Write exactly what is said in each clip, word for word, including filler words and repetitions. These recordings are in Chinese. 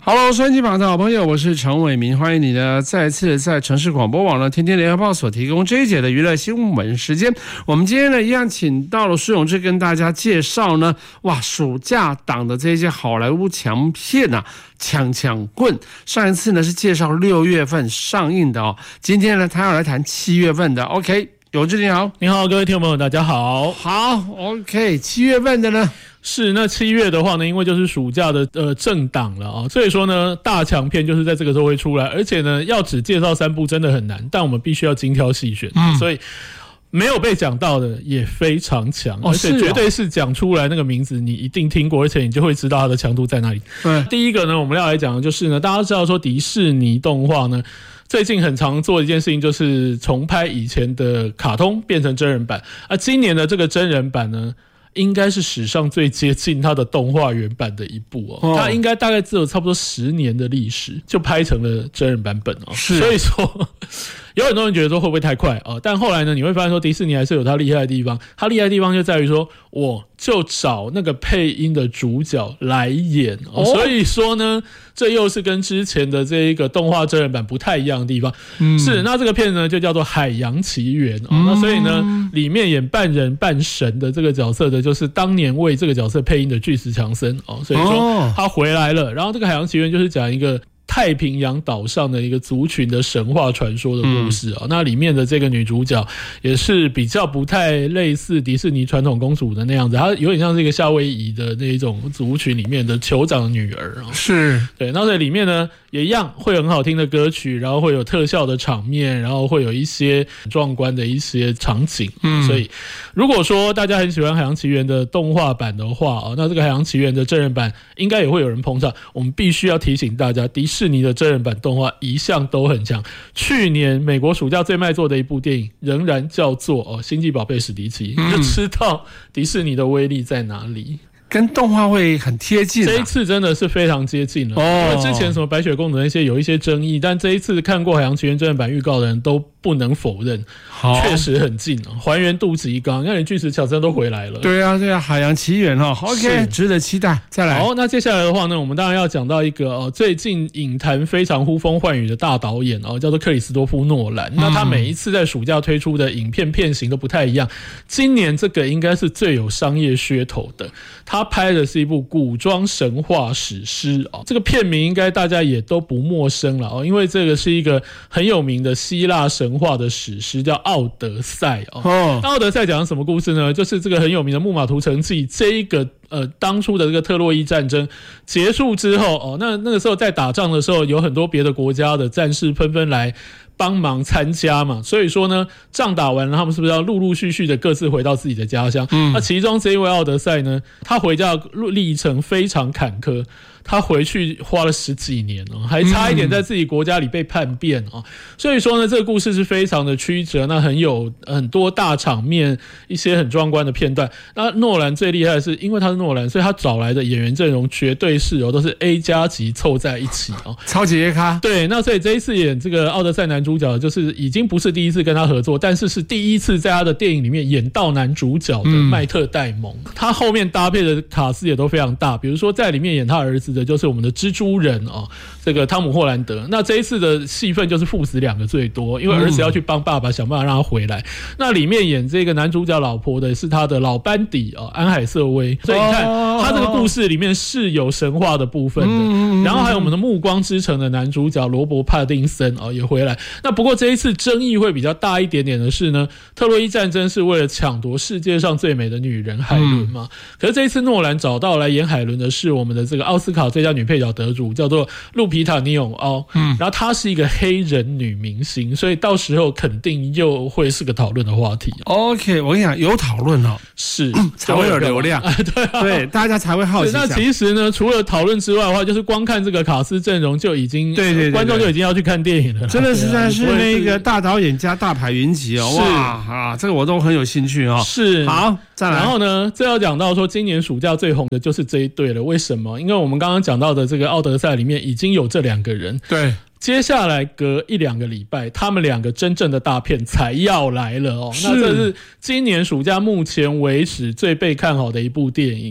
Hello， 收音机旁的好朋友，我是陈伟民，欢迎你呢再次在城市广播网的天天联合报所提供这一节的娱乐新闻时间。我们今天呢一样请到了苏永志跟大家介绍呢，哇，暑假档的这些好莱坞强片啊，抢抢棍。上一次呢是介绍六月份上映的哦，今天呢他要来谈七月份的。OK， 永志你好。 你好，各位听众朋友，大家好。 好 ，OK， 七月份的呢？ 是，那七月的话呢，因为就是暑假的呃正档了啊，所以说呢，大强片就是在这个时候会出来，而且呢，要只介绍三部真的很难，但我们必须要精挑细选，嗯、所以没有被讲到的也非常强，哦、而且绝对是讲出来那个名字你一定听过，而且你就会知道它的强度在哪里。对，第一个呢，我们要来讲的就是呢，大家知道说迪士尼动画呢。最近很常做一件事情，就是重拍以前的卡通变成真人版。而今年的这个真人版呢，应该是史上最接近它的动画原版的一部哦。它应该大概只有差不多十年的历史，就拍成了真人版本哦。是，所以说有很多人觉得说会不会太快啊？但后来呢，你会发现说迪士尼还是有它厉害的地方。它厉害的地方就在于说，我就找那个配音的主角来演哦。所以说呢，这又是跟之前的这一个动画真人版不太一样的地方。嗯、是，那这个片呢就叫做《海洋奇缘》哦。嗯、那所以呢，里面演半人半神的这个角色的，就是当年为这个角色配音的巨石强森哦。所以说他回来了。然后这个《海洋奇缘》就是讲一个太平洋岛上的一个族群的神话传说的故事啊、嗯，那里面的这个女主角也是比较不太类似迪士尼传统公主的那样子，她有点像是一个夏威夷的那种族群里面的酋长的女儿啊。是，对，那在里面呢也一样会有很好听的歌曲，然后会有特效的场面，然后会有一些壮观的一些场景。嗯，所以如果说大家很喜欢《海洋奇缘》的动画版的话啊，那这个《海洋奇缘》的真人版应该也会有人捧场。我们必须要提醒大家，迪士尼。迪士尼的真人版动画一向都很强。去年美国暑假最卖座的一部电影，仍然叫做《哦星际宝贝史迪奇》，你、嗯、就知道迪士尼的威力在哪里。 跟动画会很贴近、啊， 这一次真的是非常接近了。哦，因为之前什么白雪公主那些有一些争议，但这一次看过《海洋奇缘》真人版预告的人都不能否认，确实很近啊，还原度极高。你看，连巨石强森都回来了。对啊，对啊，《海洋奇缘》哈 ，OK， 值得期待。再来，好， 那接下来的话呢，我们当然要讲到一个哦，最近影坛非常呼风唤雨的大导演哦，叫做克里斯多夫·诺兰。嗯、那他每一次在暑假推出的影片片型都不太一样，今年这个应该是最有商业噱头的。他拍的是一部古装神话史诗哦，这个片名应该大家也都不陌生了哦，因为这个是一个很有名的希腊神话的史诗，叫《奥德赛》哦。哦，那《奥德赛》讲的什么故事呢？就是这个很有名的木马屠城记这一个。呃，当初的这个特洛伊战争结束之后，哦，那那个时候在打仗的时候，有很多别的国家的战士纷纷来帮忙参加嘛，所以说呢，仗打完了，他们是不是要陆陆续续的各自回到自己的家乡？嗯，那其中这一位奥德赛呢，他回家的历程非常坎坷。他回去花了十几年哦，还差一点在自己国家里被叛变哦。所以说呢，这个故事是非常的曲折，那很有很多大场面，一些很壮观的片段。那诺兰最厉害的是，因为他是诺兰，所以他找来的演员阵容绝对是哦，都是 A 加级凑在一起哦， 超级 A 咖。 对，那所以这一次演这个奥德赛男主角，就是已经不是第一次跟他合作，但是是第一次在他的电影里面演到男主角的麦特戴蒙。嗯、他后面搭配的卡司也都非常大，比如说在里面演他儿子的就是我们的蜘蛛人哦，这个汤姆霍兰德。那这一次的戏份就是父子两个最多，因为儿子要去帮爸爸想办法让他回来。嗯、那里面演这个男主角老婆的是他的老班底哦，安海瑟薇。所以你看，他这个故事里面是有神话的部分的。嗯、然后还有我们的《暮光之城》的男主角罗伯·帕丁森哦也回来。那不过这一次争议会比较大一点点的是呢，特洛伊战争是为了抢夺世界上最美的女人海伦嘛。嗯、可是这一次诺兰找到来演海伦的是我们的这个奥斯卡最佳女配角得主，叫做路皮塔·尼永奥。嗯，然后她是一个黑人女明星，所以到时候肯定又会是个讨论的话题。 OK， 我跟你讲，有讨论哦， 是才会有流量，对、啊、对，大家才会好奇。 那其实呢，除了讨论之外的话，就是光看这个卡司阵容就已经，对 对, 对, 对，观众就已经要去看电影了。 真的实在是那个大导演加大牌云集哦，哇啊，这个我都很有兴趣哦。是，好，再来。 然后呢，这要讲到说，今年暑假最红的就是这一对了。为什么？因为我们刚刚讲到的这个奥德赛里面已经有这两个人。对。接下来隔一两个礼拜，他们两个真正的大片才要来了哦。那这是今年暑假目前为止最被看好的一部电影。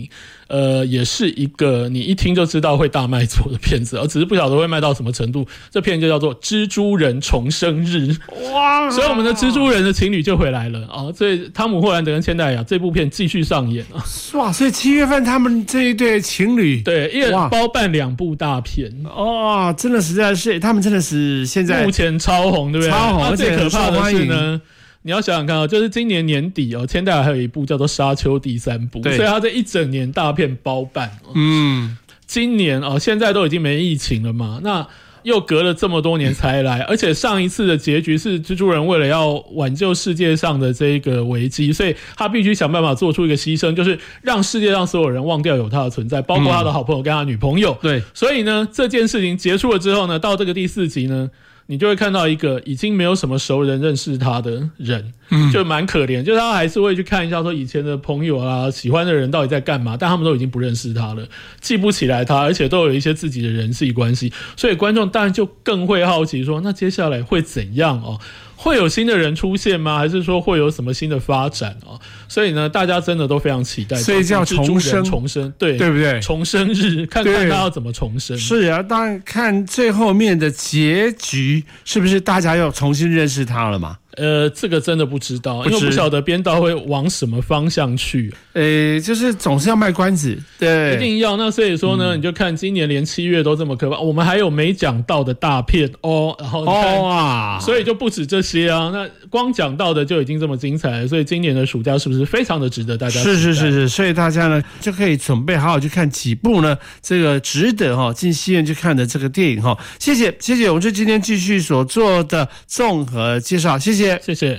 呃，也是一个你一听就知道会大卖座的片子，而只是不晓得会卖到什么程度。这片就叫做《蜘蛛人重生日》，哇！所以我们的蜘蛛人的情侣就回来了啊！所以汤姆·霍兰德跟千代雅这部片继续上演啊！ 哇！所以七月份他们这一对情侣， 对，一人包办两部大片哦，真的实在是他们真的是现在目前超红，对不对？ 超红， 而且最可怕的是呢。你要想想看哦，就是今年年底哦，千代雅还有一部叫做《沙丘》第三部，所以他这一整年大片包办。哦、嗯，今年哦，现在都已经没疫情了嘛，那又隔了这么多年才来，而且上一次的结局是蜘蛛人为了要挽救世界上的这个危机，所以他必须想办法做出一个牺牲，就是让世界上所有人忘掉有他的存在，包括他的好朋友跟他女朋友。 对， 所以呢，这件事情结束了之后呢，到这个第四集呢。你就会看到一个已经没有什么熟人认识他的人，嗯，就蛮可怜，就是他还是会去看一下说以前的朋友啊，喜欢的人到底在干嘛，但他们都已经不认识他了，记不起来他，而且都有一些自己的人际关系，所以观众当然就更会好奇说，那接下来会怎样哦？会有新的人出现吗？还是说会有什么新的发展啊？所以呢，大家真的都非常期待。 所以叫重生， 重生，对对不对？ 重生日，看看他要怎么重生。 是啊，当然看最后面的结局，是不是大家又重新认识他了嘛？ 呃，这个真的不知道，因为不晓得编导会往什么方向去。 呃，就是总是要卖关子，对， 一定要。那所以说呢，嗯、你就看今年连七月都这么可怕，我们还有没讲到的大片哦，然后哦啊，所以就不止这些啊。那光讲到的就已经这么精彩了，所以今年的暑假是不是非常的值得大家？ 是是是是，所以大家呢就可以准备好好去看几部呢，这个值得哈进戏院去看的这个电影哈。谢谢谢谢，我们就今天继续所做的综合介绍，谢谢。 谢谢。